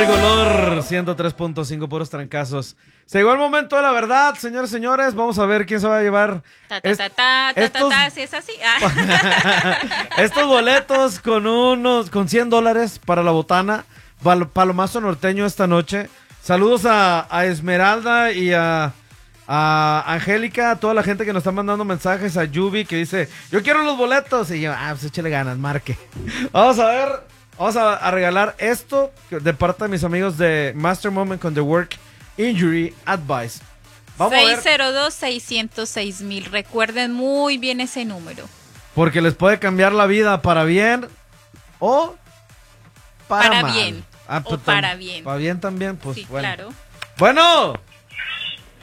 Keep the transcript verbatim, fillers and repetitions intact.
Tricolor ciento tres punto cinco, puros trancazos. Se llegó el momento de la verdad, señores y señores. Vamos a ver quién se va a llevar Ta, ta, ta, ta, ta, estos, ta, ta, si es así. Ah. estos boletos con unos con cien dólares para la botana, pal, Palomazo Norteño esta noche. Saludos a, a Esmeralda y a, a Angélica, a toda la gente que nos está mandando mensajes, a Yubi que dice, yo quiero los boletos. Y yo, ah, pues échale ganas, marque. Vamos a ver, vamos a, a regalar esto de parte de mis amigos de Master Moment con The Work Injury Advice. Vamos seis cero dos, seis cero seis mil. Recuerden muy bien ese número. Porque les puede cambiar la vida para bien o para, para mal. bien. Ah, o para bien. Para bien también, pues sí, bueno. Claro. Bueno.